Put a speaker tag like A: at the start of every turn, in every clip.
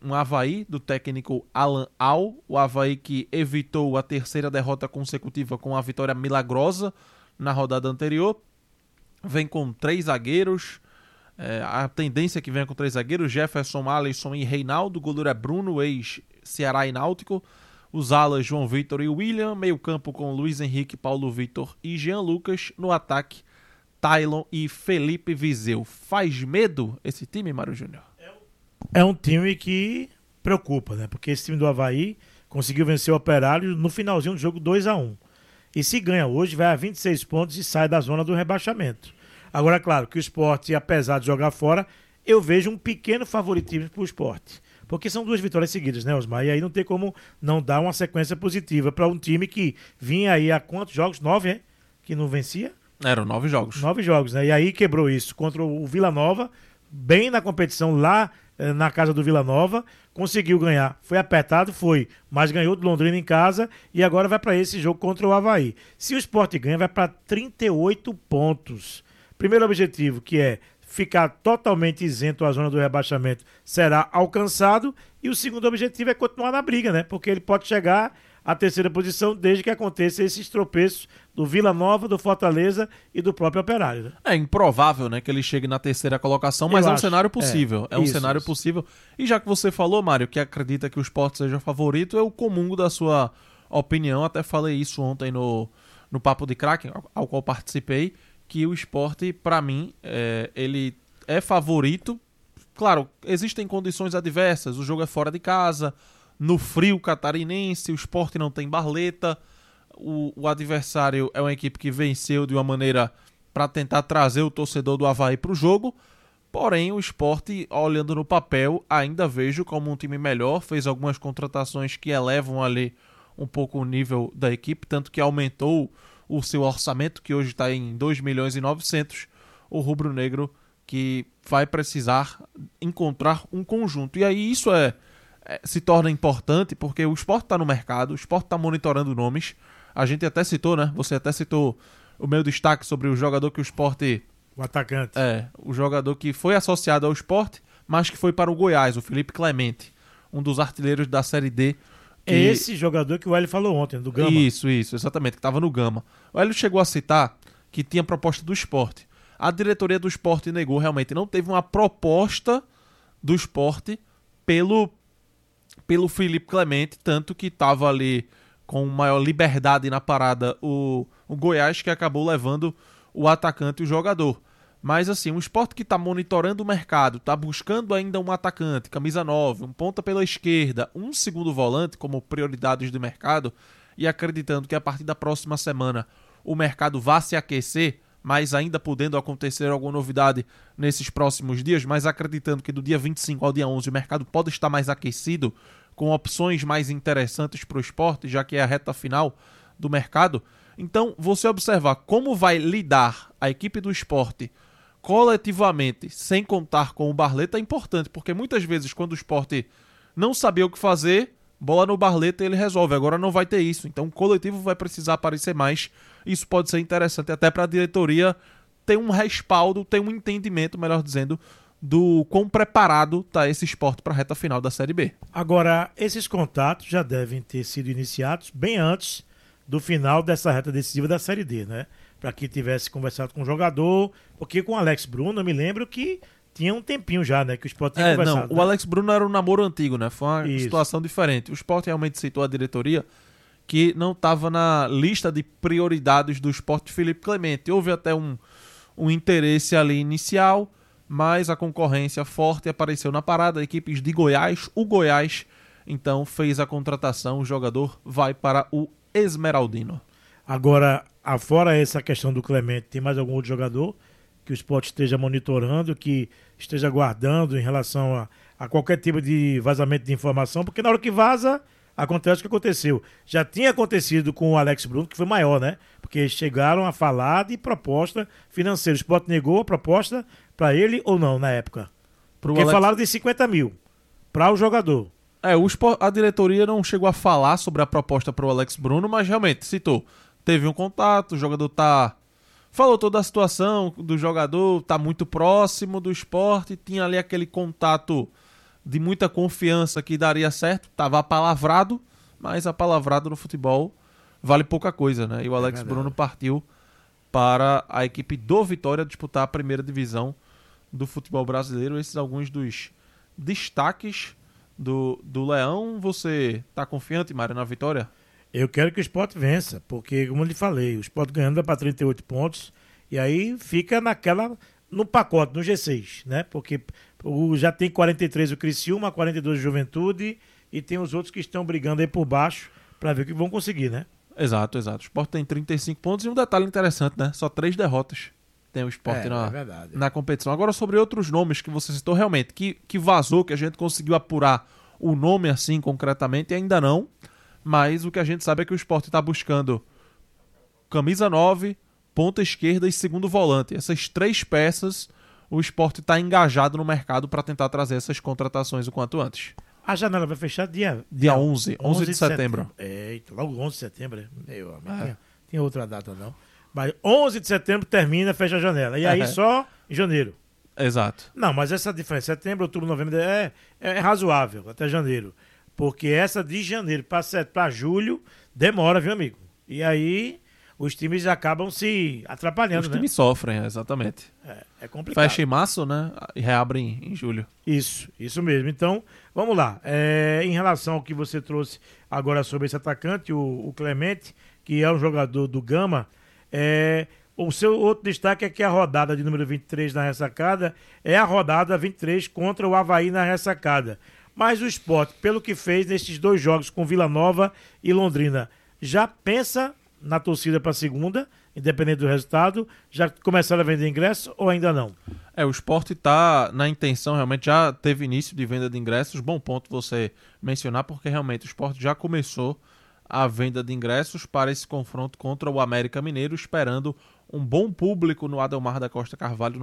A: um Avaí do técnico Alan Al, o Avaí que evitou a terceira derrota consecutiva com a vitória milagrosa na rodada anterior. Vem com 3 zagueiros, a tendência é que venha com 3 zagueiros, Jefferson, Alisson e Reinaldo, o goleiro é Bruno, ex-Ceará e Náutico, os alas João Vitor e William, meio campo com Luiz Henrique, Paulo Vitor e Jean Lucas, no ataque Tailon e Felipe Viseu. Faz medo esse time, Mário Júnior?
B: É um time que preocupa, né? Porque esse time do Avaí conseguiu vencer o Operário no finalzinho do jogo 2-1. E se ganha hoje, vai a 26 pontos e sai da zona do rebaixamento. Agora, claro, que o Sport, apesar de jogar fora, eu vejo um pequeno favoritismo para o Sport. Porque são 2 vitórias seguidas, né, Osmar? E aí não tem como não dar uma sequência positiva para um time que vinha aí há quantos jogos? 9, hein? Que não vencia?
A: Eram 9 jogos.
B: 9 jogos, né? E aí quebrou isso contra o Vila Nova, bem na competição lá na casa do Vila Nova, conseguiu ganhar. Foi apertado, mas ganhou do Londrina em casa e agora vai para esse jogo contra o Avaí. Se o Sport ganha, vai para 38 pontos. Primeiro objetivo, que é ficar totalmente isento à zona do rebaixamento, será alcançado. E o segundo objetivo é continuar na briga, né? Porque ele pode chegar à terceira posição desde que aconteça esses tropeços do Vila Nova, do Fortaleza e do próprio Operário. Né?
A: É improvável, né, que ele chegue na terceira colocação, mas é um cenário possível. É um cenário possível. E já que você falou, Mário, que acredita que o Sport seja favorito, eu comungo da sua opinião. Até falei isso ontem no Papo de Craque, ao qual participei, que o Sport, para mim, ele é favorito. Claro, existem condições adversas, o jogo é fora de casa, no frio catarinense, o Sport não tem Barleta, o adversário é uma equipe que venceu de uma maneira para tentar trazer o torcedor do Avaí para o jogo, porém o Sport, olhando no papel, ainda vejo como um time melhor, fez algumas contratações que elevam ali um pouco o nível da equipe, tanto que aumentou o seu orçamento, que hoje está em 2.900.000, o rubro-negro que vai precisar encontrar um conjunto. E aí isso se torna importante porque o Sport está no mercado, o Sport está monitorando nomes. A gente até citou, né? Você até citou o meu destaque sobre o jogador que o Sport...
B: O atacante.
A: O jogador que foi associado ao Sport, mas que foi para o Goiás, o Felipe Clemente, um dos artilheiros da Série D.
B: É esse jogador que o Hélio falou ontem, do Gama.
A: Isso, exatamente, que estava no Gama. O Hélio chegou a citar que tinha proposta do Sport. A diretoria do Sport negou, realmente não teve uma proposta do Sport pelo Felipe Clemente, tanto que estava ali com maior liberdade na parada o Goiás, que acabou levando o atacante e o jogador. Mas assim, um Sport que está monitorando o mercado, está buscando ainda um atacante, camisa 9, um ponta pela esquerda, um segundo volante como prioridades do mercado, e acreditando que a partir da próxima semana o mercado vá se aquecer, mas ainda podendo acontecer alguma novidade nesses próximos dias, mas acreditando que do dia 25 ao dia 11 o mercado pode estar mais aquecido, com opções mais interessantes para o Sport, já que é a reta final do mercado. Então, você observar como vai lidar a equipe do Sport coletivamente, sem contar com o Barleta, é importante, porque muitas vezes quando o Sport não sabia o que fazer, bola no Barleta e ele resolve. Agora não vai ter isso, então o coletivo vai precisar aparecer mais. Isso pode ser interessante até para a diretoria ter um respaldo, ter um entendimento, melhor dizendo, do quão preparado está esse Sport para a reta final da Série B.
B: Agora, esses contatos já devem ter sido iniciados bem antes do final dessa reta decisiva da Série D, né? Para que tivesse conversado com o jogador, porque com o Alex Bruno eu me lembro que tinha um tempinho já, né? Que o Sport tinha conversado.
A: Não, o Alex Bruno era um namoro antigo, né? Foi uma situação diferente. O Sport realmente citou a diretoria que não estava na lista de prioridades do Sport Felipe Clemente. Houve até um interesse ali inicial, mas a concorrência forte apareceu na parada. Equipes de Goiás, o Goiás, então fez a contratação, o jogador vai para o Esmeraldino.
B: Agora, afora essa questão do Clemente, tem mais algum outro jogador que o Sport esteja monitorando, que esteja guardando em relação a qualquer tipo de vazamento de informação? Porque na hora que vaza, acontece o que aconteceu. Já tinha acontecido com o Alex Bruno, que foi maior, né? Porque chegaram a falar de proposta financeira. O Sport negou a proposta para ele ou não, na época? Porque falaram de 50 mil para o jogador.
A: A diretoria não chegou a falar sobre a proposta para o Alex Bruno, mas realmente citou. Teve um contato, o jogador falou toda a situação do jogador, tá muito próximo do Sport, tinha ali aquele contato de muita confiança que daria certo, estava apalavrado, mas apalavrado no futebol vale pouca coisa, né? E o Alex Bruno partiu para a equipe do Vitória disputar a primeira divisão do futebol brasileiro. Esses alguns dos destaques do Leão. Você está confiante, Mário, na vitória?
B: Eu quero que o Sport vença, porque, como eu lhe falei, o Sport ganhando vai para 38 pontos, e aí fica no pacote, no G6, né? Porque já tem 43 o Criciúma, 42 o Juventude, e tem os outros que estão brigando aí por baixo para ver o que vão conseguir, né?
A: Exato. O Sport tem 35 pontos e um detalhe interessante, né? Só 3 derrotas tem o Sport na competição. Agora, sobre outros nomes que você citou realmente, que vazou, que a gente conseguiu apurar o nome assim concretamente, ainda não. Mas o que a gente sabe é que o Sport está buscando camisa 9, ponta esquerda e segundo volante. Essas 3 peças, o Sport está engajado no mercado para tentar trazer essas contratações o quanto antes.
B: A janela vai fechar dia
A: 11 de setembro.
B: Eita, logo 11 de setembro. Meu amigo, tem outra data não. Mas 11 de setembro termina, fecha a janela. E aí só em janeiro.
A: Exato.
B: Não, mas essa diferença, setembro, outubro, novembro, é razoável até janeiro. Porque essa de janeiro para julho demora, viu, amigo? E aí os times acabam se atrapalhando,
A: Os times sofrem, exatamente.
B: É complicado.
A: Fecha em março, né? E reabrem em julho.
B: Isso mesmo. Então, vamos lá. Em relação ao que você trouxe agora sobre esse atacante, o Clemente, que é um jogador do Gama, o seu outro destaque é que a rodada de número 23 na ressacada é a rodada 23 contra o Avaí na ressacada. Mas o Sport, pelo que fez nesses 2 jogos com Vila Nova e Londrina, já pensa na torcida para a segunda, independente do resultado? Já começaram a vender ingressos ou ainda não?
A: O Sport está na intenção, realmente já teve início de venda de ingressos. Bom ponto você mencionar, porque realmente o Sport já começou a venda de ingressos para esse confronto contra o América Mineiro, esperando um bom público no Adelmar da Costa Carvalho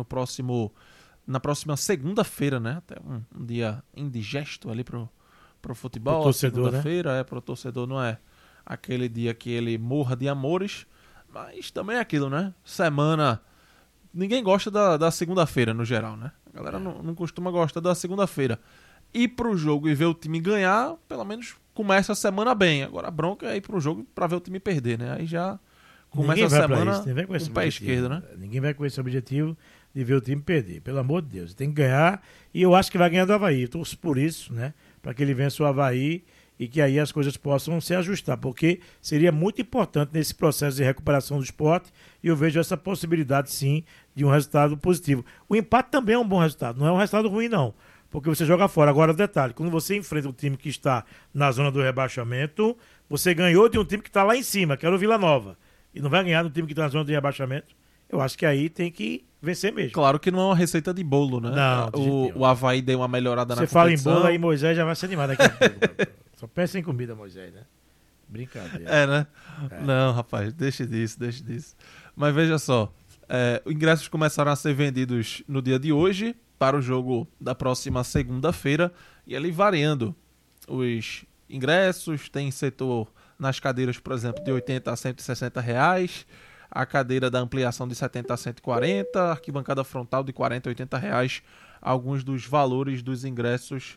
A: na próxima segunda-feira, né? Até um dia indigesto ali pro futebol.
B: Pro torcedor,
A: segunda-feira, pro torcedor não é aquele dia que ele morra de amores, mas também é aquilo, né? Semana... Ninguém gosta da segunda-feira, no geral, né? A galera não costuma gostar da segunda-feira. Ir pro jogo e ver o time ganhar, pelo menos começa a semana bem. Agora a bronca é ir pro jogo pra ver o time perder, né? Aí já começa a semana com o pé esquerdo, né?
B: Ninguém vai com esse objetivo de ver o time perder. Pelo amor de Deus, tem que ganhar. E eu acho que vai ganhar do Avaí. Eu torço por isso, né? Para que ele vença o Avaí e que aí as coisas possam se ajustar, porque seria muito importante nesse processo de recuperação do Sport, e eu vejo essa possibilidade sim de um resultado positivo. O empate também é um bom resultado, não é um resultado ruim não, porque você joga fora. Agora detalhe, quando você enfrenta um time que está na zona do rebaixamento, você ganhou de um time que está lá em cima, que era o Vila Nova, e não vai ganhar do time que está na zona do rebaixamento. Eu acho que aí tem que vencer mesmo.
A: Claro que não é uma receita de bolo, né?
B: Não,
A: o Avaí deu uma melhorada na competição.
B: Você fala em bolo, aí Moisés já vai se animar daqui a pouco. Só pensa em comida, Moisés, né? Brincadeira.
A: Né? Não, rapaz, deixa disso. Mas veja só, ingressos começaram a ser vendidos no dia de hoje para o jogo da próxima segunda-feira, e ali variando os ingressos. Tem setor nas cadeiras, por exemplo, de 80 a 160 reais, a cadeira da ampliação de 70 a 140, a arquibancada frontal de 40 a 80 reais, alguns dos valores dos ingressos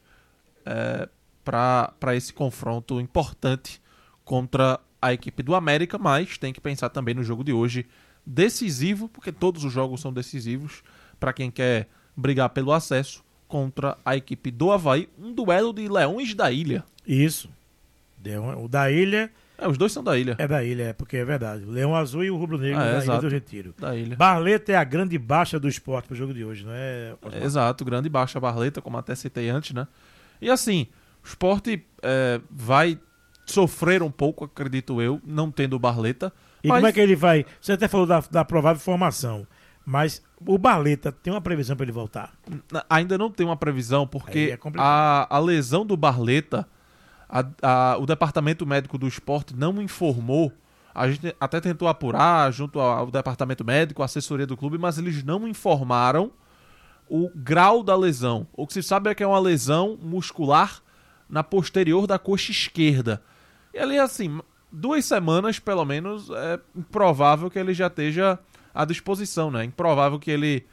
A: para esse confronto importante contra a equipe do América, mas tem que pensar também no jogo de hoje, decisivo, porque todos os jogos são decisivos para quem quer brigar pelo acesso, contra a equipe do Avaí, um duelo de Leões da Ilha.
B: Isso. O da Ilha...
A: os dois são da Ilha.
B: É da Ilha, porque é verdade. O Leão Azul e o Rubro Negro da Ilha do Retiro.
A: Da Ilha.
B: Barleta é a grande baixa do Sport pro jogo de hoje, não é?
A: Exato, grande baixa Barleta, como até citei antes, né? E assim, o Sport vai sofrer um pouco, acredito eu, não tendo o Barleta.
B: E como é que ele vai... Você até falou da provável formação, mas o Barleta tem uma previsão para ele voltar?
A: Ainda não tem uma previsão, porque a lesão do Barleta, o departamento médico do Sport não informou. A gente até tentou apurar junto ao departamento médico, a assessoria do clube, mas eles não informaram o grau da lesão. O que se sabe é que é uma lesão muscular na posterior da coxa esquerda. E ali, assim, 2 semanas, pelo menos, é improvável que ele já esteja à disposição, né? Improvável que ele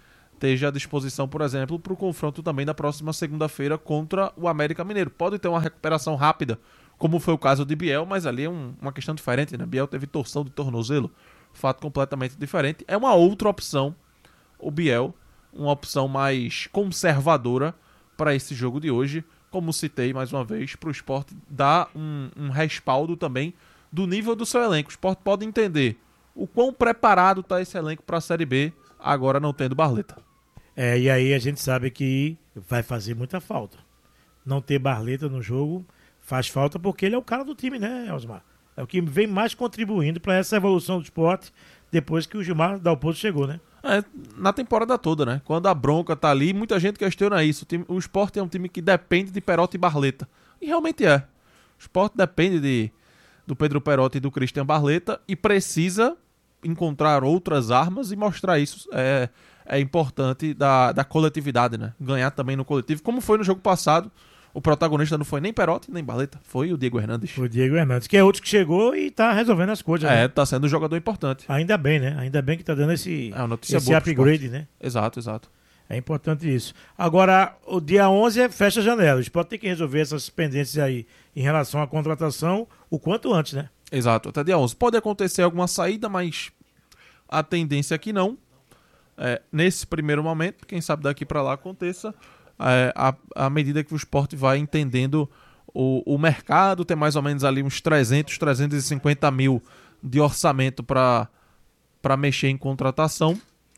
A: esteja à disposição, por exemplo, para o confronto também na próxima segunda-feira contra o América Mineiro. Pode ter uma recuperação rápida, como foi o caso de Biel, mas ali é uma questão diferente, né? Biel teve torção de tornozelo, fato completamente diferente. É uma outra opção, o Biel, uma opção mais conservadora para esse jogo de hoje, como citei mais uma vez, para o Sport dar um respaldo também do nível do seu elenco. O Sport pode entender o quão preparado está esse elenco para a Série B, agora não tendo Barleta.
B: E aí a gente sabe que vai fazer muita falta. Não ter Barleta no jogo faz falta porque ele é o cara do time, né, Osmar? É o que vem mais contribuindo para essa evolução do Sport depois que o Gilmar Dalpozo chegou, né?
A: Na temporada toda, né? Quando a bronca tá ali, muita gente questiona isso. O Sport é um time que depende de Perotti e Barleta. E realmente é. O Sport depende do Pedro Perotti e do Christian Barleta e precisa encontrar outras armas e mostrar isso. É importante da coletividade, né? Ganhar também no coletivo. Como foi no jogo passado, o protagonista não foi nem Perotti, nem Barleta. Foi o Diego Hernandes.
B: O Diego Hernandes, que é outro que chegou e tá resolvendo as coisas. Né?
A: Tá sendo um jogador importante.
B: Ainda bem, né? Ainda bem que tá dando esse
A: boa
B: upgrade, né?
A: Exato.
B: É importante isso. Agora, o dia 11 fecha a janela. O Sport tem que resolver essas pendências aí em relação à contratação o quanto antes, né?
A: Exato, até dia 11. Pode acontecer alguma saída, mas a tendência é que não. Nesse primeiro momento, quem sabe daqui para lá aconteça, à medida que o Sport vai entendendo o mercado, tem mais ou menos ali uns 350 mil de orçamento para mexer em contratação.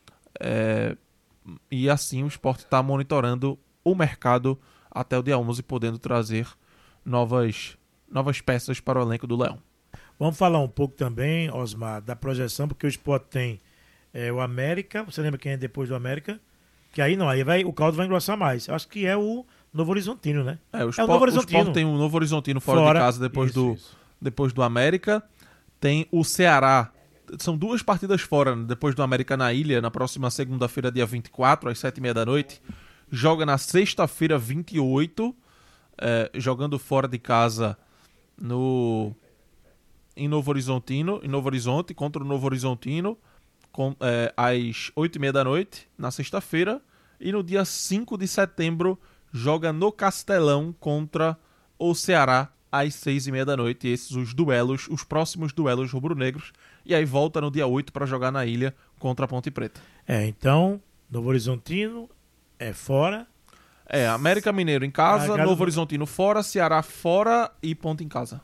A: E assim o Sport está monitorando o mercado até o dia 11, podendo trazer novas peças para o elenco do Leão.
B: Vamos falar um pouco também, Osmar, da projeção, porque o Sport tem o América. Você lembra quem é depois do América? Que aí não, o caldo vai engrossar mais. Acho que é o Novo Horizontino, né?
A: O Sport tem um Novo Horizontino fora de casa depois do América. Tem o Ceará. São 2 partidas fora, né? Depois do América na Ilha, na próxima segunda-feira, dia 24, às 7h30 da noite. Joga na sexta-feira, 28, jogando fora de casa em Novo Horizonte, contra o Novo Horizontino, às 8h30 da noite, na sexta-feira. E no dia 5 de setembro, joga no Castelão contra o Ceará, às 6h30 da noite. Esses os próximos duelos rubro-negros. E aí volta no dia 8 para jogar na Ilha contra a Ponte Preta.
B: Então, Novo Horizontino é fora.
A: América Mineiro em casa, Novo Horizontino fora, Ceará fora e Ponte em casa.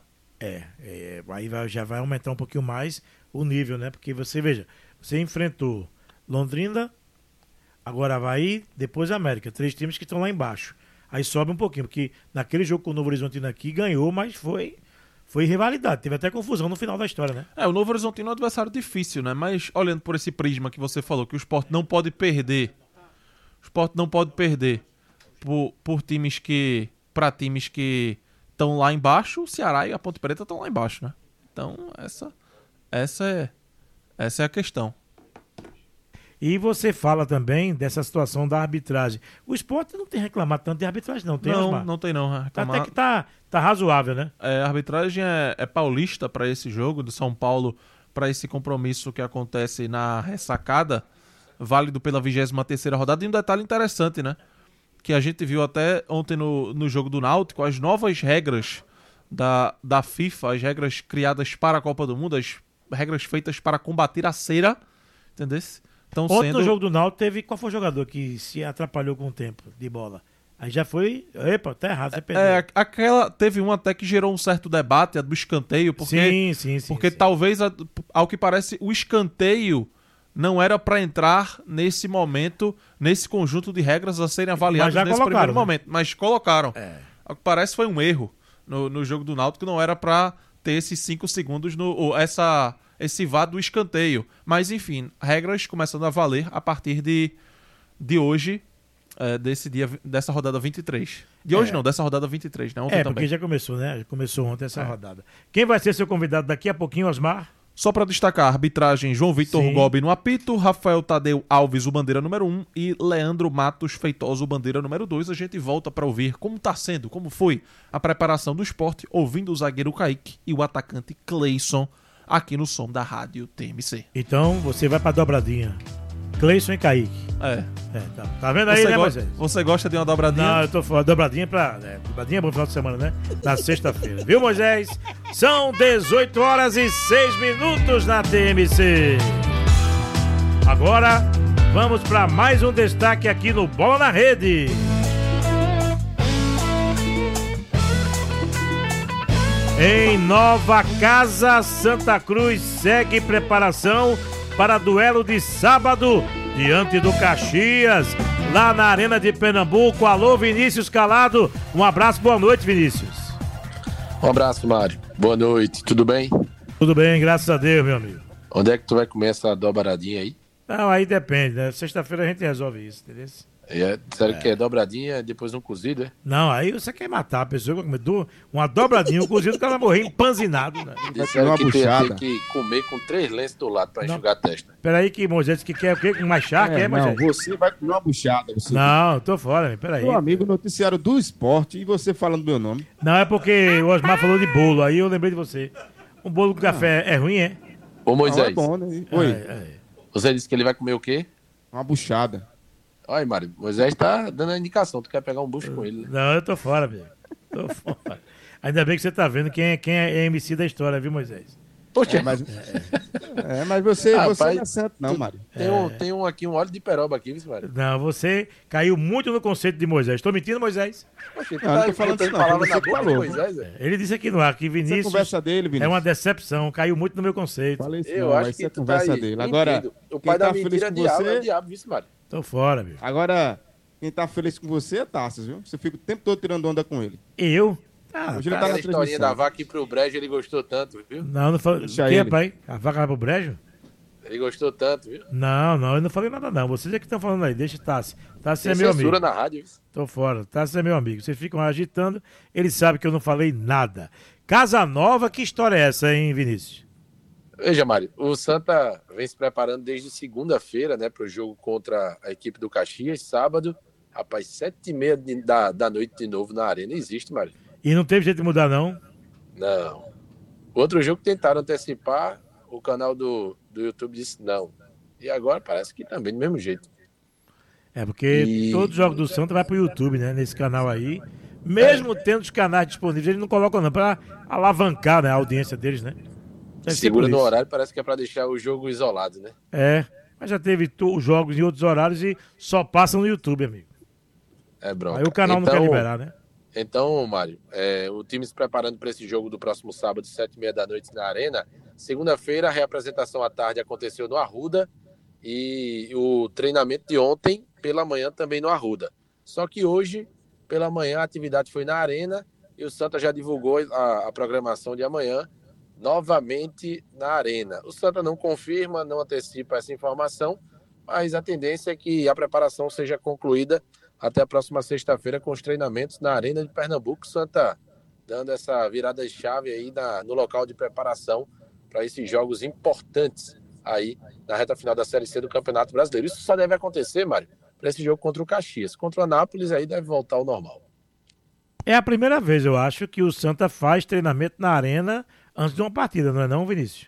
B: Aí já vai aumentar um pouquinho mais o nível, né? Porque você enfrentou Londrina, agora Avaí, depois América. 3 times que estão lá embaixo. Aí sobe um pouquinho, porque naquele jogo com o Novo Horizontino aqui ganhou, mas foi rivalidade. Teve até confusão no final da história, né?
A: O Novo Horizontino é um adversário difícil, né? Mas olhando por esse prisma que você falou, que o Sport não pode perder. O Sport não pode perder por times que estão lá embaixo. O Ceará e a Ponte Preta estão lá embaixo, né? Então, essa é a questão.
B: E você fala também dessa situação da arbitragem. O Sport não tem reclamado tanto de arbitragem, não tem, Osmar?
A: Não tem não.
B: Até que tá razoável, né?
A: A arbitragem é paulista para esse jogo, de São Paulo, para esse compromisso que acontece na ressacada, válido pela 23ª rodada. E um detalhe interessante, né? Que a gente viu até ontem no jogo do Náutico, as novas regras da FIFA, as regras criadas para a Copa do Mundo, as regras feitas para combater a cera, entendeu?
B: Ontem no jogo do Náutico qual foi o jogador que se atrapalhou com o tempo de bola? Aí já foi, tá errado, você perdeu.
A: Teve um até que gerou um certo debate, a do escanteio, porque
B: sim.
A: Talvez, ao que parece, o escanteio não era para entrar nesse momento, nesse conjunto de regras a serem avaliadas nesse primeiro momento, mas colocaram. Ao que parece foi um erro no jogo do Náutico, não era para ter esses 5 segundos, esse VAR do escanteio. Mas enfim, regras começando a valer a partir de hoje, dessa rodada 23. De hoje não, dessa rodada 23, né? Ontem também.
B: Porque já começou, né? Já começou ontem essa rodada. Quem vai ser seu convidado daqui a pouquinho, Osmar?
A: Só para destacar, arbitragem João Vitor Gobi no apito, Rafael Tadeu Alves, o bandeira número 1, e Leandro Matos Feitosa, o bandeira número 2. A gente volta para ouvir como foi a preparação do Sport, ouvindo o zagueiro Kaique e o atacante Cleison aqui no som da Rádio TMC.
B: Então você vai para dobradinha. Cleison e Kaique. Tá vendo aí, né, Moisés?
A: Você gosta de uma dobradinha?
B: Não, eu tô falando dobradinha dobradinha pro final de semana, né? Na sexta-feira. Viu, Moisés? São 18 horas e 6 minutos na TMC. Agora, vamos para mais um destaque aqui no Bola na Rede. Em Nova Casa, Santa Cruz segue preparação para duelo de sábado diante do Caxias, lá na Arena de Pernambuco. Alô, Vinícius Calado. Um abraço, boa noite, Vinícius.
C: Um abraço, Mário. Boa noite, tudo bem?
B: Tudo bem, graças a Deus, meu amigo.
C: Onde é que tu vai comer essa dobradinha aí?
B: Não, aí depende, né? Sexta-feira a gente resolve isso, entendeu?
C: Sério que é dobradinha, depois um cozido, é?
B: Não, aí você quer matar a pessoa, vai comer uma dobradinha, um cozido, o cara vai morrer empanzinado, né?
C: Disseram que tem que comer com 3 lenços do lado pra enxugar a testa.
B: Peraí que Moisés disse que quer o quê? Com mais chá? Quer, Moisés?
D: Não, você vai comer uma buchada.
B: Não, tô fora, peraí.
D: Meu amigo, noticiário do esporte e você falando meu nome.
B: Não, é porque o Osmar falou de bolo, aí eu lembrei de você. Um bolo com café é ruim, é?
C: Ô, Moisés.
D: Não, é bom, né? Oi.
C: Você disse que ele vai comer o quê?
D: Uma buchada.
C: Olha, Mário, Moisés tá dando a indicação. Tu quer pegar um bucho com ele, né?
B: Não, eu tô fora, velho. Tô fora. Ainda bem que você tá vendo quem é MC da história, viu, Moisés?
C: Poxa,
D: mas você,
C: Rapaz,
D: você não é santo, não, Mário.
C: Tem um óleo de peroba aqui, viu, Mário?
B: Não, você caiu muito no conceito de Moisés. Tô mentindo, Moisés?
C: Poxa, tu
D: Não, não tô falando isso, não.
C: palavras
D: Você
C: na boca
D: falou.
C: de Moisés, velho.
B: Ele disse aqui no ar que
D: Essa
B: Vinícius
D: conversa dele, Vinícius.
B: é uma decepção. Caiu muito no meu conceito.
D: Falei isso,
C: Eu
D: não,
C: acho
D: essa
C: que
D: é a
C: tu
D: conversa
C: tá aí
D: dele. Agora,
C: mentindo. O
D: quem
C: pai
D: tá
C: da
D: feliz
C: mentira é
D: com
C: diabo,
D: você...
C: é diabo, viu, Mário?
B: Tô fora, meu.
D: Agora, quem tá feliz com você é Tarsis, viu? Você fica o tempo todo tirando onda com ele.
B: Eu?
D: Hoje ele tá
C: Aquela
D: na
C: historinha
D: transmissão.
C: da vaca ir pro brejo, ele gostou tanto, viu?
B: Não falei.
D: Deixa
B: Que,
D: ele.
B: pai? A vaca vai pro brejo?
C: Ele gostou tanto, viu?
B: Não, eu não falei nada, não. Vocês é que estão falando aí. Deixa Tassi. Tassi é
C: Tem
B: meu amigo.
C: censura na rádio, viu?
B: Tô fora. Tassi é meu amigo. Vocês ficam agitando. Ele sabe que eu não falei nada. Casa Nova, que história é essa, hein, Vinícius?
C: Veja, Mário, o Santa vem se preparando desde segunda-feira, né, pro jogo contra a equipe do Caxias, sábado. Rapaz, 7h30 da noite de novo na Arena. Existe, Mário?
B: E não teve jeito de mudar, não?
C: Não. Outro jogo tentaram antecipar, o canal do YouTube disse não. E agora parece que também do mesmo jeito.
B: É porque todos os jogos do Santa vai pro YouTube, né? Nesse canal aí. Mesmo tendo os canais disponíveis, eles não colocam não, pra alavancar, né, a audiência deles, né? Deve ser
C: Segura
B: por
C: no
B: isso.
C: horário, parece que é pra deixar o jogo isolado, né?
B: É, mas já teve os jogos em outros horários e só passam no YouTube, amigo.
C: É bronca.
B: Aí o canal não quer liberar, né?
C: Então, Mário, o time se preparando para esse jogo do próximo sábado, 7h30 da noite na Arena. Segunda-feira, a reapresentação à tarde aconteceu no Arruda e o treinamento de ontem pela manhã também no Arruda. Só que hoje, pela manhã, a atividade foi na Arena e o Santa já divulgou a programação de amanhã novamente na Arena. O Santa não confirma, não antecipa essa informação, mas a tendência é que a preparação seja concluída até a próxima sexta-feira com os treinamentos na Arena de Pernambuco. Santa dando essa virada de chave aí no local de preparação para esses jogos importantes aí na reta final da Série C do Campeonato Brasileiro. Isso só deve acontecer, Mário, para esse jogo contra o Caxias. Contra o Anápolis aí deve voltar ao normal.
B: É a primeira vez, eu acho, que o Santa faz treinamento na Arena antes de uma partida, não é não, Vinícius?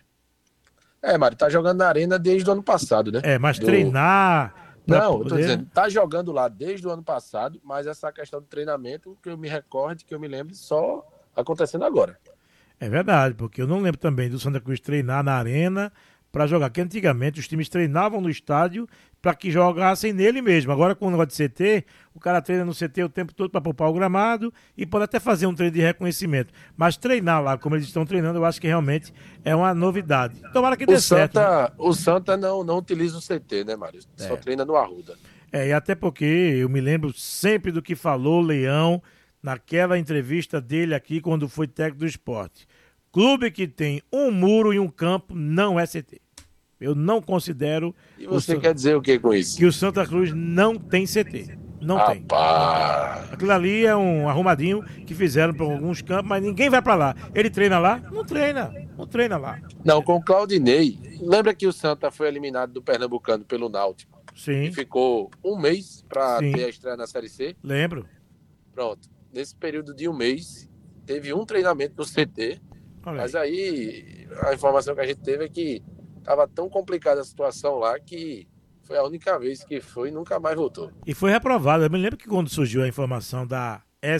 C: Mário, tá jogando na Arena desde o ano passado, né?
B: Mas treinar...
C: Não, eu tô dizendo, tá jogando lá desde o ano passado, mas essa questão do treinamento, que eu me recorde, que eu me lembre, só acontecendo agora.
B: É verdade, porque eu não lembro também do Santa Cruz treinar na Arena para jogar, que antigamente os times treinavam no estádio para que jogassem nele mesmo. Agora com o negócio de CT, o cara treina no CT o tempo todo para poupar o gramado e pode até fazer um treino de reconhecimento. Mas treinar lá, como eles estão treinando, eu acho que realmente é uma novidade. Tomara que dê certo. Né?
C: O Santa não utiliza o CT, né, Mário? Só treina no Arruda.
B: E até porque eu me lembro sempre do que falou o Leão naquela entrevista dele aqui quando foi técnico do esporte. Clube que tem um muro e um campo não é CT. Eu não considero...
C: E você quer dizer o que com isso?
B: Que o Santa Cruz não tem CT. Não tem. Aquilo ali é um arrumadinho que fizeram para alguns campos, mas ninguém vai para lá. Ele treina lá? Não treina lá.
C: Não, com o Claudinei. Lembra que o Santa foi eliminado do Pernambucano pelo Náutico?
B: Sim.
C: E ficou um mês para ter a estreia na Série C?
B: Lembro.
C: Pronto. Nesse período de um mês, teve um treinamento no CT. Mas aí, a informação que a gente teve é que estava tão complicada a situação lá que Foi a única vez que foi e nunca mais voltou.
B: E foi reprovado. Eu me lembro que quando surgiu a informação da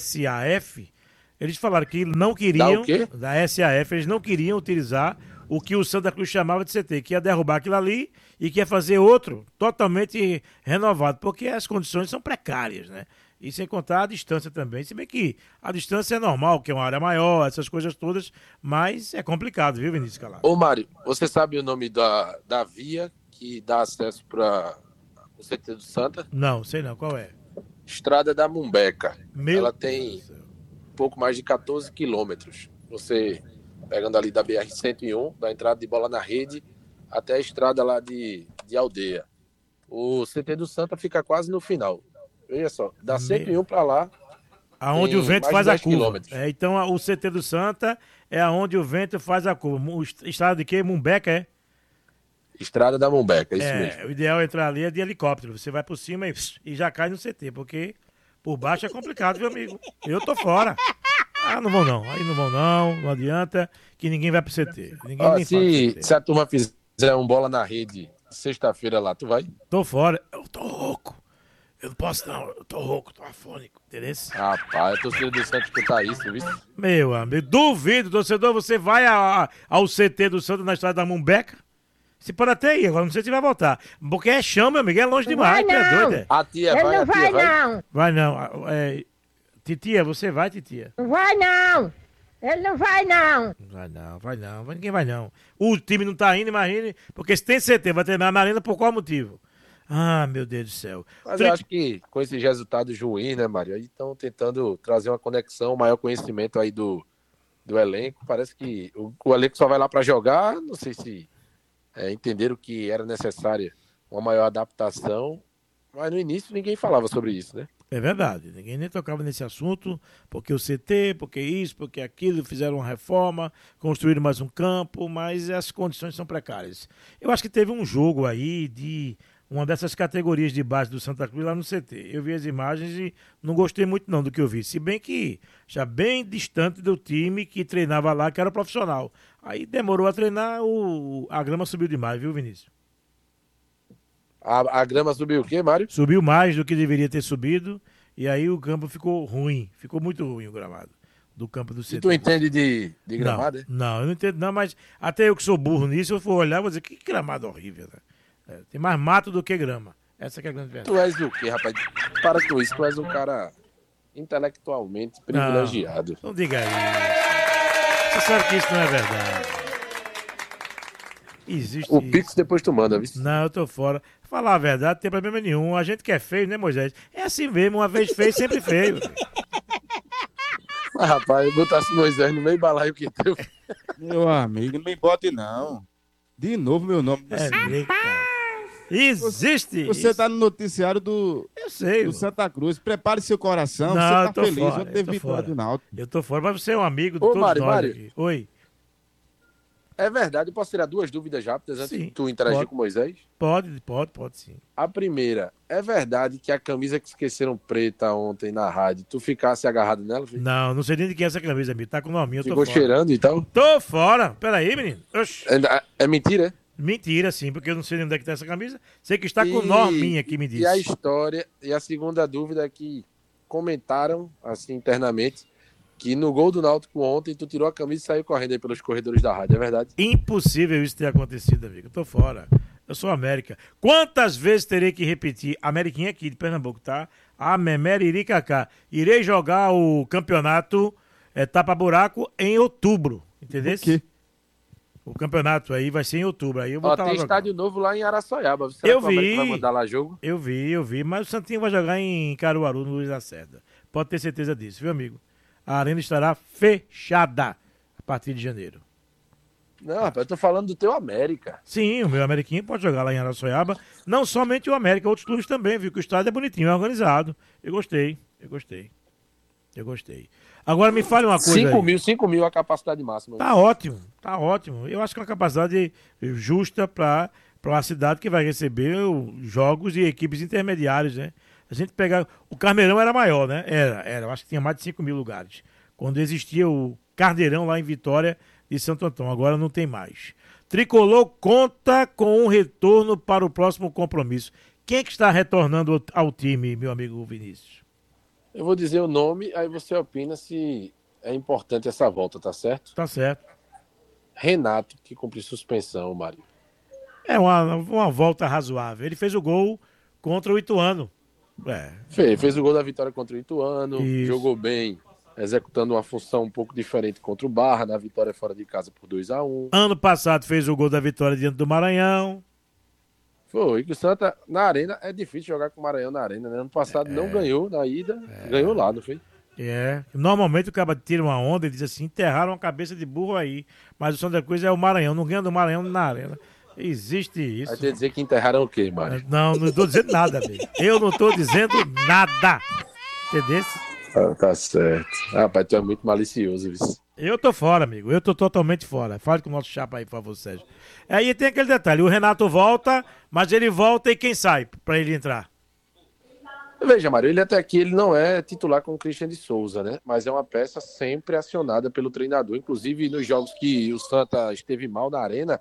B: SAF, eles falaram que não queriam.
C: Da o quê?
B: Da SAF, eles não queriam utilizar o que o Santa Cruz chamava de CT, que ia derrubar aquilo ali e que ia fazer outro totalmente renovado, porque as condições são precárias, né? E sem contar a distância também. Se bem que a distância é normal, que é uma área maior, essas coisas todas, mas é complicado, viu, Vinícius Calado?
C: Ô, Mário, você sabe o nome da via que dá acesso para o CT do Santa?
B: Não, sei não, qual é?
C: Estrada da Mumbeca.
B: Meu
C: Ela
B: Deus
C: tem
B: do céu.
C: pouco mais de 14 quilômetros. Você pegando ali da BR-101, da entrada de bola na rede, até a estrada lá de Aldeia. O CT do Santa fica quase no final. Veja só, da 101 para lá,
B: Aonde
C: tem
B: o vento
C: mais de
B: faz a
C: 10
B: curva.
C: quilômetros.
B: Então o CT do Santa é aonde o vento faz a curva. O estado de quê? Mumbeca, é?
C: Estrada da Mumbeca, isso mesmo.
B: O ideal é entrar ali é de helicóptero. Você vai por cima e já cai no CT, porque por baixo é complicado, meu amigo. Eu tô fora. Ah, não vão não. Aí não vão não adianta que ninguém vai pro CT. Ninguém
C: Ó,
B: nem fala pro
C: se
B: CT.
C: a turma fizer um bola na rede sexta-feira lá, tu vai?
B: Tô fora. Eu tô rouco. Eu não posso não. Eu tô rouco, tô afônico. Entendeu?
C: Rapaz, a torcida do Santos escutar isso, viu?
B: Meu amigo, duvido, torcedor, você vai ao CT do Santos na estrada da Mumbeca? Você pode até ir, agora não sei se vai voltar. Porque é chão, meu amigo, é longe demais, tu é doido, é?
C: A tia
E: Ele
C: vai,
E: não
C: a tia
E: vai,
C: vai?
E: não.
B: Vai não, titia, você vai, titia?
E: Não vai, não. Ele não vai, não.
B: Vai não, ninguém vai não. O time não tá indo, imagine, porque se tem CT, vai terminar na arena por qual motivo? Ah, meu Deus do céu.
C: Mas eu acho que com esses resultados ruins, né, Mário? Aí estão tentando trazer uma conexão, um maior conhecimento aí do elenco. Parece que o elenco só vai lá para jogar. Não sei se entenderam que era necessária uma maior adaptação. Mas no início ninguém falava sobre isso, né?
B: É verdade, ninguém nem tocava nesse assunto, porque o CT, porque isso, porque aquilo, fizeram uma reforma, construíram mais um campo, mas as condições são precárias. Eu acho que teve um jogo aí de uma dessas categorias de base do Santa Cruz lá no CT. Eu vi as imagens e não gostei muito não do que eu vi, se bem que já bem distante do time que treinava lá, que era profissional. Aí demorou a treinar, a grama subiu demais, viu, Vinícius?
C: A grama subiu o quê, Mário?
B: Subiu mais do que deveria ter subido, e aí o campo ficou ruim, ficou muito ruim o gramado do campo do CT.
C: E tu entende de gramado,
B: Não, eu não entendo não, mas até eu que sou burro nisso, eu for olhar e vou dizer, que gramado horrível, né? Tem mais mato do que grama, essa que é a grande verdade.
C: Tu és o quê, rapaz? Para com isso, tu és um cara intelectualmente privilegiado.
B: Não diga isso, você sabe que isso não é verdade. Existe
C: O Pix depois tu manda, viu?
B: Não, eu tô fora. Falar a verdade, não tem problema nenhum. A gente que é feio, né, Moisés? É assim mesmo, uma vez feio, sempre feio.
C: Mas, rapaz, botasse Moisés no meio balaio que teu.
D: Meu amigo, não me bote não. De novo meu nome.
B: Cara. Existe!
D: Você tá no noticiário
B: Eu sei.
D: do Santa Cruz. Prepare seu coração.
B: Não,
D: você
B: eu
D: tá
B: tô
D: feliz.
B: fora,
D: Vou ter
B: eu tô
D: vitória
B: fora.
D: do Náutico.
B: Eu tô fora, mas você é um amigo de
C: Ô,
B: todos
C: Mário,
B: nós
C: Mário.
B: aqui. Oi,
C: É verdade, eu posso tirar duas dúvidas rápidas antes
B: Sim,
C: de tu interagir
B: pode.
C: com Moisés?
B: pode sim.
C: A primeira, é verdade que a camisa que esqueceram preta ontem na rádio, tu ficasse agarrado nela, filho?
B: Não sei nem de quem é essa camisa, amigo. Tá com o nome, eu tô
C: Ficou
B: fora.
C: cheirando e tal?
B: Tô fora! Peraí, menino. Oxi.
C: É mentira, é?
B: Mentira, sim, porque eu não sei nem onde é que tá essa camisa. Sei que está com o Norminha que me disse.
C: E a história, e a segunda dúvida é que comentaram, assim, internamente, que no gol do Náutico ontem tu tirou a camisa e saiu correndo aí pelos corredores da rádio, é verdade?
B: Impossível isso ter acontecido, amigo. Eu tô fora. Eu sou América. Quantas vezes terei que repetir? Ameriquinha aqui de Pernambuco, tá? A Memericacá. Irei jogar o campeonato tapa-buraco em outubro. Entendeu?
D: O quê?
B: O campeonato aí vai ser em outubro. Aí eu vou
C: Ó,
B: estar lá
C: tem
B: jogando.
C: estádio novo lá em Araçoiaba. Será
B: Eu
C: que o América
B: vi.
C: vai mandar lá jogo?
B: Eu vi. Mas o Santinho vai jogar em Caruaru, no Luiz Lacerda. Pode ter certeza disso, viu, amigo? A arena estará fechada a partir de janeiro.
C: Não, rapaz, eu tô falando do teu América.
B: Sim, o meu Ameriquinho pode jogar lá em Araçoiaba. Não somente o América, outros clubes também, viu? Que o estádio é bonitinho, é organizado. Eu gostei. Agora me fale uma coisa.
C: 5 mil a capacidade máxima.
B: Tá ótimo. Eu acho que é uma capacidade justa para uma cidade que vai receber jogos e equipes intermediárias, né? A gente pegar. O Carneirão era maior, né? Era. Eu acho que tinha mais de 5 mil lugares. Quando existia o Carneirão lá em Vitória de Santo Antão. Agora não tem mais. Tricolor conta com um retorno para o próximo compromisso. Quem é que está retornando ao time, meu amigo Vinícius?
C: Eu vou dizer o nome, aí você opina se é importante essa volta, tá certo?
B: Tá certo.
C: Renato, que cumpriu suspensão, Mário.
B: É uma volta razoável. Ele fez o gol contra o Ituano.
C: Fez o gol da vitória contra o Ituano,
B: Isso.
C: jogou bem, executando uma função um pouco diferente contra o Barra, na vitória fora de casa por 2-1.
B: Ano passado fez o gol da vitória diante do Maranhão.
C: Foi, que o Santa, na Arena, é difícil jogar com o Maranhão na Arena, né? Ano passado não ganhou na ida, ganhou lá, não foi?
B: Normalmente o cara tira uma onda e diz assim, enterraram a cabeça de burro aí. Mas o Santa Cruz é o Maranhão, não ganha do Maranhão na Arena. Existe isso.
C: Vai ter dizer que enterraram o quê, Mário?
B: Não estou dizendo nada, amigo. Eu não estou dizendo nada. Entendeu?
C: Tá certo. Rapaz, tu é muito malicioso, viu?
B: Eu tô fora, amigo. Eu tô totalmente fora. Fale com o nosso chapa aí, por favor, Sérgio. Aí tem aquele detalhe. O Renato volta, mas ele volta e quem sai pra ele entrar?
C: Veja, Mário, ele até aqui ele não é titular com o Christian de Souza, né? Mas é uma peça sempre acionada pelo treinador. Inclusive, nos jogos que o Santa esteve mal na Arena,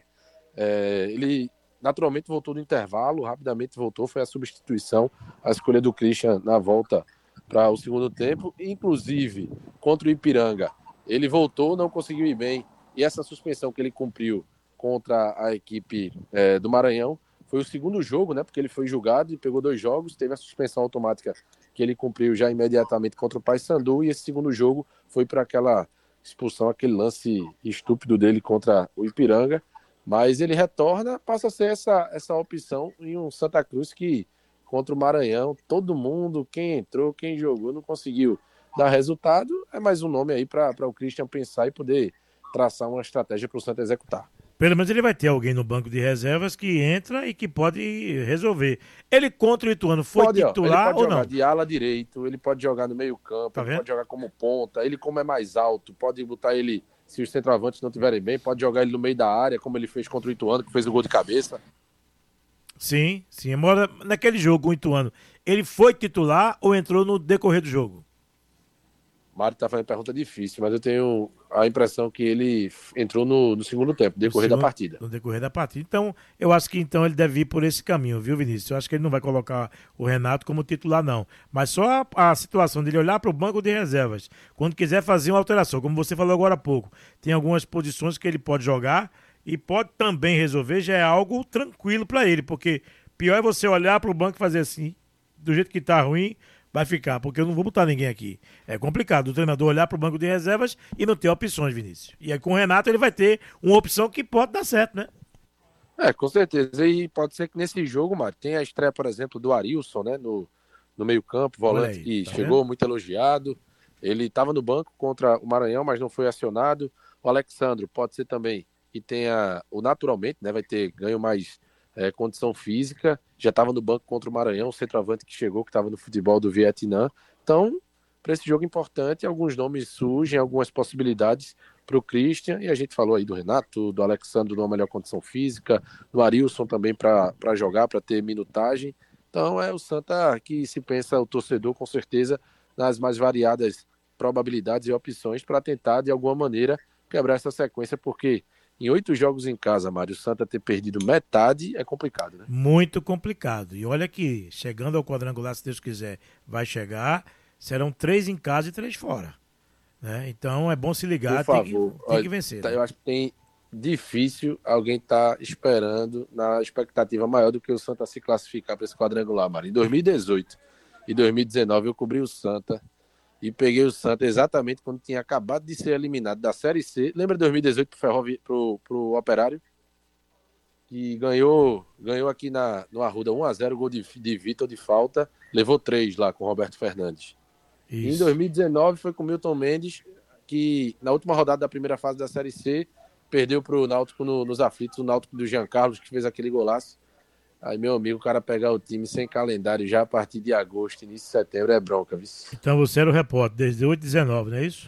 C: ele naturalmente voltou no intervalo, rapidamente voltou, foi a substituição, a escolha do Christian na volta para o segundo tempo. Inclusive, contra o Ipiranga, ele voltou, não conseguiu ir bem. E essa suspensão que ele cumpriu contra a equipe do Maranhão foi o segundo jogo, né? Porque ele foi julgado e pegou 2 jogos, teve a suspensão automática que ele cumpriu já imediatamente contra o Paysandu, e esse segundo jogo foi para aquela expulsão, aquele lance estúpido dele contra o Ipiranga. Mas ele retorna, passa a ser essa opção em um Santa Cruz que, contra o Maranhão, todo mundo, quem entrou, quem jogou, não conseguiu dar resultado. É mais um nome aí para o Christian pensar e poder traçar uma estratégia para o Santa executar.
B: Pelo menos ele vai ter alguém no banco de reservas que entra e que pode resolver. Ele contra o Ituano foi titular
C: ele pode
B: ou
C: jogar
B: não?
C: de ala direito, ele pode jogar no meio campo,
B: Tá
C: ele
B: vendo?
C: pode jogar como ponta, ele como é mais alto, pode botar ele, se os centroavantes não estiverem bem, pode jogar ele no meio da área, como ele fez contra o Ituano, que fez o gol de cabeça.
B: Sim. Embora naquele jogo com o Ituano, ele foi titular ou entrou no decorrer do jogo?
C: Mário tá fazendo pergunta difícil, mas eu tenho a impressão que ele entrou no segundo tempo, decorrer da partida.
B: No decorrer da partida. Então, eu acho que então ele deve ir por esse caminho, viu, Vinícius? Eu acho que ele não vai colocar o Renato como titular, não. Mas só a situação dele olhar para o banco de reservas, quando quiser fazer uma alteração, como você falou agora há pouco, tem algumas posições que ele pode jogar e pode também resolver, já é algo tranquilo para ele, porque pior é você olhar para o banco e fazer assim, do jeito que tá ruim, vai ficar, porque eu não vou botar ninguém aqui. É complicado o treinador olhar para o banco de reservas e não ter opções, Vinícius. E aí com o Renato ele vai ter uma opção que pode dar certo, né?
C: Com certeza. E pode ser que nesse jogo, Mário, tem a estreia, por exemplo, do Arilson, né, no meio campo, volante que chegou muito elogiado. Ele estava no banco contra o Maranhão, mas não foi acionado. O Alexandro pode ser também que tenha, naturalmente, né, vai ter ganho mais condição física, já estava no banco contra o Maranhão, o centroavante que chegou, que estava no futebol do Vietnã. Então, para esse jogo importante, alguns nomes surgem, algumas possibilidades para o Christian, e a gente falou aí do Renato, do Alexandre numa melhor condição física, do Arilson também para jogar, para ter minutagem. Então, é o Santa que se pensa, o torcedor, com certeza, nas mais variadas probabilidades e opções para tentar, de alguma maneira, quebrar essa sequência, porque em 8 jogos em casa, Mário, o Santa ter perdido metade é complicado, né?
B: Muito complicado. E olha que, chegando ao quadrangular, se Deus quiser, vai chegar, serão 3 em casa e 3 fora. Né? Então é bom se ligar,
C: Por favor,
B: tem que vencer.
C: Tá,
B: né?
C: eu acho que tem difícil alguém estar esperando na expectativa maior do que o Santa se classificar para esse quadrangular, Mário. Em 2018 e 2019 eu cobri o Santa e peguei o Santa exatamente quando tinha acabado de ser eliminado da Série C. Lembra de 2018 pro Operário? Que ganhou aqui no Arruda 1-0, gol de Vitor de falta, levou 3 lá com o Roberto Fernandes. E em 2019 foi com o Milton Mendes, que na última rodada da primeira fase da Série C, perdeu pro Náutico nos aflitos, o Náutico do Jean Carlos, que fez aquele golaço. Aí, meu amigo, o cara pegar o time sem calendário já a partir de agosto, início de setembro, é bronca, viu?
B: Então você era o repórter, 18 e 19, não é isso?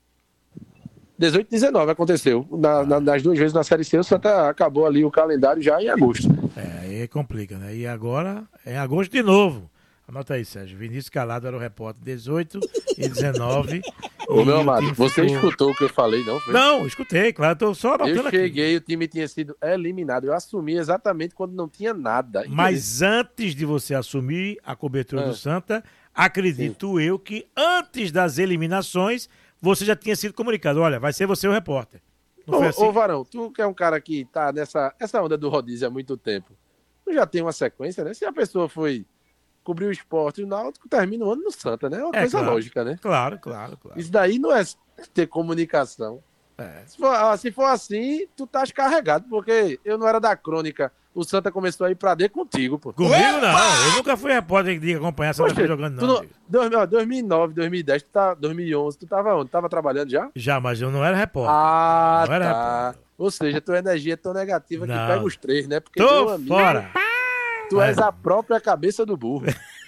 C: 18 e 19 aconteceu. Nas 2 vezes na Série C, o Santa acabou ali o calendário já em agosto.
B: Aí complica, né? E agora é agosto de novo. Anota aí, Sérgio. Vinícius Calado era o repórter, 18 e 19.
C: Ô, meu
B: E o
C: amado,
B: time
C: você
B: ficou-
C: escutou o que eu falei, não foi?
B: Não, escutei, claro, tô só anotando
C: Eu
B: aqui.
C: cheguei, o time tinha sido eliminado. Eu assumi exatamente quando não tinha nada.
B: Mas antes de você assumir a cobertura do Santa, acredito eu que antes das eliminações, você já tinha sido comunicado. Olha, vai ser você o repórter. Não foi assim?
C: Ô, Varão, tu que é um cara que tá essa onda do rodízio há muito tempo, tu já tem uma sequência, né? Se a pessoa foi cobrir o esporte e o Náutico, termina o ano no Santa, né? É uma coisa
B: claro.
C: lógica, né?
B: Claro.
C: Isso daí não é ter comunicação.
B: É.
C: Se for assim, tu tá carregado, porque eu não era da crônica. O Santa começou a ir pra dentro contigo, pô.
B: Comigo não, eu nunca fui repórter de acompanhar Santa Cruz jogando,
C: Tu
B: não.
C: 2009, 2010, 2011, tu tava onde? Tava trabalhando já?
B: Já, mas eu não era repórter.
C: Ah,
B: Não era
C: tá.
B: repórter.
C: Ou seja, tua energia é tão negativa que
B: Não.
C: pega os três, né? Porque,
B: Tô
C: meu amigo,
B: fora.
C: tu és a própria cabeça do burro.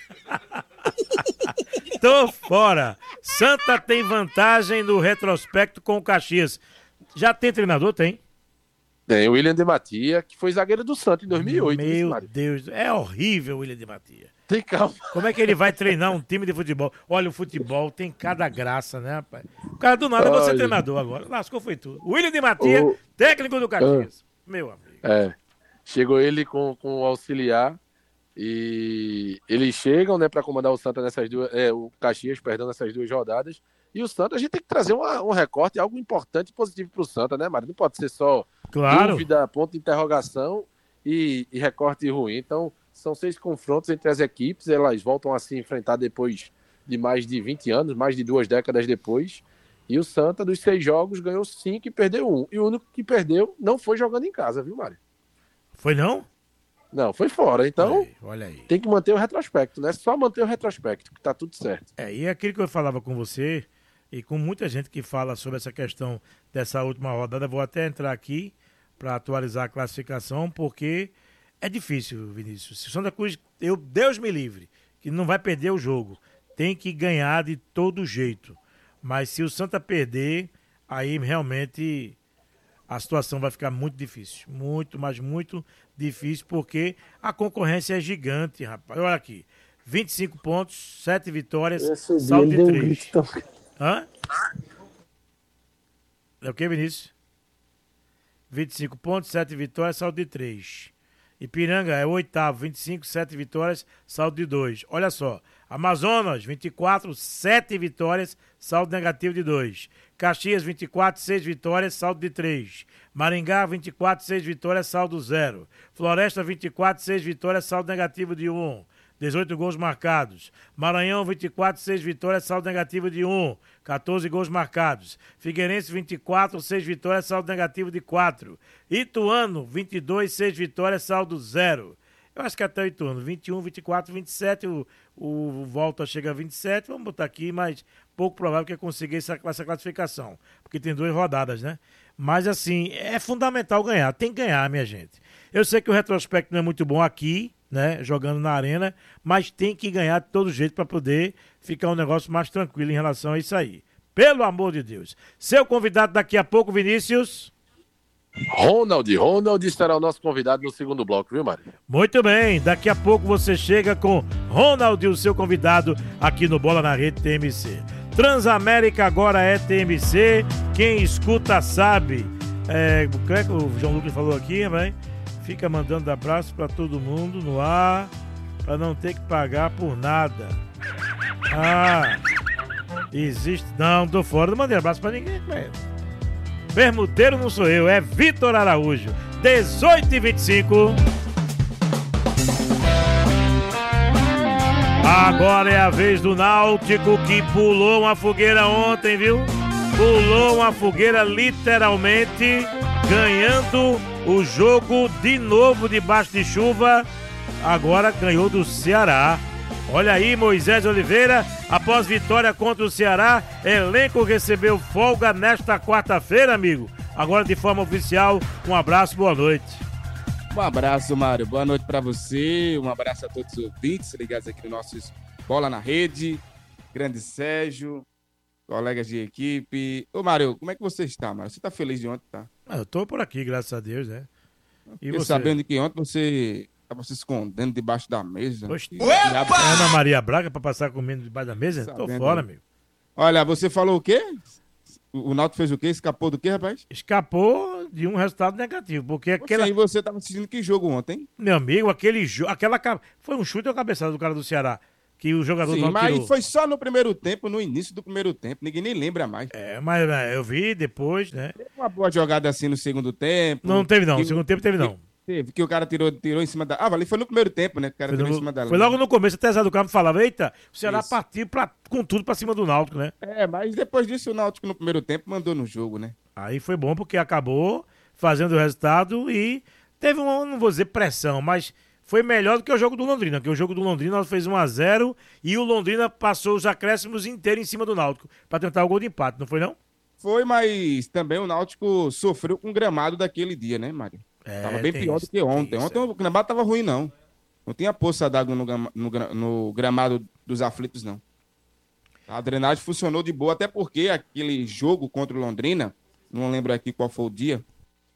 B: Tô fora. Santa tem vantagem no retrospecto com o Caxias. Já tem treinador? Tem.
C: Tem o William de Matia, que foi zagueiro do Santa em 2008.
B: Meu
C: Mário.
B: Deus, é horrível o William de Matia.
C: Tem calma.
B: Como é que ele vai treinar um time de futebol? Olha, o futebol tem cada graça, né, rapaz? O cara do nada, você é
C: Olha.
B: treinador agora. Lascou foi tudo. William de Matia,
C: O-
B: técnico do Caxias. Meu amigo.
C: É. Chegou ele com o auxiliar e eles chegam, né, para comandar o Santa nessas duas, o Caxias, perdão, nessas duas rodadas. E o Santa, a gente tem que trazer um recorte, algo importante e positivo para o Santa, né, Mário? Não pode ser só
B: Claro.
C: dúvida, ponto de interrogação e recorte ruim. Então, são 6 confrontos entre as equipes, elas voltam a se enfrentar depois de mais de 20 anos, mais de 2 décadas depois. E o Santa, dos 6 jogos, ganhou 5 e perdeu 1. E o único que perdeu não foi jogando em casa, viu, Mário?
B: Foi não?
C: Não, foi fora. Então,
B: Olha aí.
C: tem que manter o retrospecto, né? Só manter o retrospecto, que tá tudo certo.
B: E é aquilo que eu falava com você e com muita gente que fala sobre essa questão dessa última rodada, vou até entrar aqui para atualizar a classificação, porque é difícil, Vinícius. Se o Santa Cruz, Deus me livre, que não vai perder o jogo, tem que ganhar de todo jeito. Mas se o Santa perder, aí realmente a situação vai ficar muito difícil. Muito, mas muito difícil, porque a concorrência é gigante, rapaz. Olha aqui, 25 pontos, 7 vitórias, saldo de 3. Hã? É o que, Vinícius? 25 pontos, 7 vitórias, saldo de 3. Ipiranga é o 8º, 25, 7 vitórias, saldo de 2. Olha só, Amazonas, 24, 7 vitórias, saldo negativo de 2. Caxias, 24, 6 vitórias, saldo de 3. Maringá, 24, 6 vitórias, saldo 0. Floresta, 24, 6 vitórias, saldo negativo de 1. 18 gols marcados. Maranhão, 24, 6 vitórias, saldo negativo de 1. 14 gols marcados. Figueirense, 24, 6 vitórias, saldo negativo de 4. Ituano, 22, 6 vitórias, saldo 0. Eu acho que até o Ituano, 21, 24, 27, o Volta chega a 27, vamos botar aqui, mas pouco provável que eu consiga essa classificação, porque tem 2 rodadas, né? Mas assim, é fundamental ganhar, tem que ganhar, minha gente. Eu sei que o retrospecto não é muito bom aqui, né, jogando na arena, mas tem que ganhar de todo jeito para poder ficar um negócio mais tranquilo em relação a isso aí. Pelo amor de Deus. Seu convidado daqui a pouco, Vinícius.
C: Ronald será o nosso convidado no segundo bloco, viu, Mário?
B: Muito bem, daqui a pouco você chega com Ronald, o seu convidado, aqui no Bola na Rede TMC. Transamérica agora é TMC, quem escuta sabe. O que é que o João Lucas falou aqui, vai? Fica mandando abraço pra todo mundo no ar, pra não ter que pagar por nada. Existe... Não, tô fora, não mandei abraço pra ninguém, velho. Bermudeiro não sou eu, é Vitor Araújo. 18h25. Agora é a vez do Náutico, que pulou uma fogueira ontem, viu? Pulou uma fogueira literalmente, ganhando o jogo de novo debaixo de chuva. Agora ganhou do Ceará. Olha aí, Moisés Oliveira, após vitória contra o Ceará, elenco recebeu folga nesta quarta-feira, amigo. Agora de forma oficial, um abraço, boa noite.
D: Um abraço, Mário. Boa noite pra você. Um abraço a todos os ouvintes ligados aqui no nosso Bola na Rede. Grande Sérgio, colegas de equipe. Ô, Mário, como é que você está, Mário? Você tá feliz de ontem, tá?
B: Eu tô por aqui, graças a Deus, né? E
D: Fiquei
B: você?
D: sabendo que ontem você estava se escondendo debaixo da mesa.
B: Opa! Ana Maria Braga pra passar comendo debaixo da mesa? Tô
D: Sabendo.
B: fora, amigo.
D: Olha, você falou o quê? O Náutico fez o quê? Escapou do quê, rapaz?
B: Escapou de um resultado negativo, porque
D: Poxa,
B: aquela...
D: aí você tava assistindo que jogo ontem?
B: Meu amigo, aquele jogo, foi um chute ou cabeçada do cara do Ceará, que o jogador
D: Sim,
B: não
D: mas
B: tirou.
D: foi só no primeiro tempo, no início do primeiro tempo. Ninguém nem lembra mais.
B: Mas eu vi depois, né?
D: Uma boa jogada assim no segundo tempo.
B: Não teve não,
D: Que-
B: no segundo tempo teve não.
D: Teve, que o cara tirou em cima da... Ah, ali foi no primeiro tempo, né? Que o cara tirou em cima da
B: Foi
D: linha.
B: logo no começo, até Zé do Campo falava, eita, o Ceará
D: Isso.
B: partiu com tudo pra cima do Náutico, né?
D: Mas depois disso o Náutico no primeiro tempo mandou no jogo, né?
B: Aí foi bom porque acabou fazendo o resultado e teve não vou dizer pressão, mas foi melhor do que o jogo do Londrina, que o jogo do Londrina fez 1-0 e o Londrina passou os acréscimos inteiros em cima do Náutico pra tentar o gol de empate, não foi não?
D: Foi, mas também o Náutico sofreu com o gramado daquele dia, né, Mário? Tava bem
B: tem
D: pior
B: isso,
D: do que ontem.
B: tem isso,
D: Ontem o gramado tava ruim, não. Não tinha poça d'água no gramado dos aflitos, não. A drenagem funcionou de boa, até porque aquele jogo contra o Londrina, não lembro aqui qual foi o dia,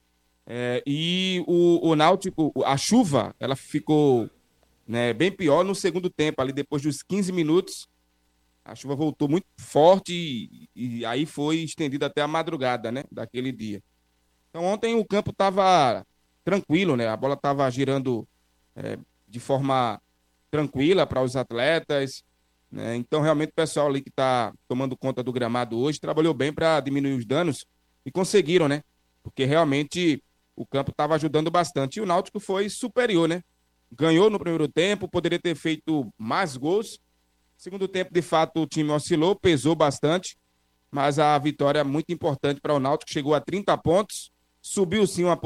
D: e o Náutico, a chuva, ela ficou, né, bem pior no segundo tempo, ali depois dos 15 minutos, a chuva voltou muito forte e aí foi estendida até a madrugada, né, daquele dia. Então ontem o campo estava tranquilo, né, a bola estava girando de forma tranquila para os atletas, né, então realmente o pessoal ali que está tomando conta do gramado hoje trabalhou bem para diminuir os danos e conseguiram, né, porque realmente o campo estava ajudando bastante. E o Náutico foi superior, né? Ganhou no primeiro tempo, poderia ter feito mais gols. Segundo tempo, de fato, o time oscilou, pesou bastante, mas a vitória é muito importante para o Náutico, chegou a 30 pontos, subiu sim uma